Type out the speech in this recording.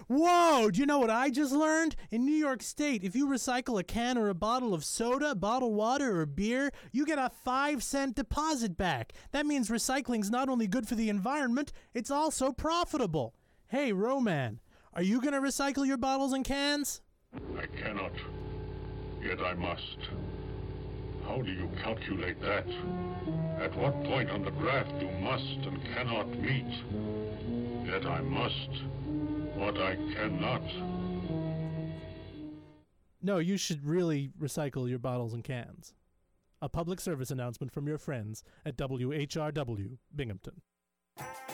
Whoa, do you know what I just learned? In New York State, if you recycle a can or a bottle of soda, bottled water, or beer, you get a 5-cent deposit back. That means recycling's not only good for the environment, it's also profitable. Hey, Roman, are you going to recycle your bottles and cans? I cannot, yet I must. How do you calculate that? At what point on the graph do must and cannot meet? Yet I must what I cannot. No, you should really recycle your bottles and cans. A public service announcement from your friends at WHRW Binghamton.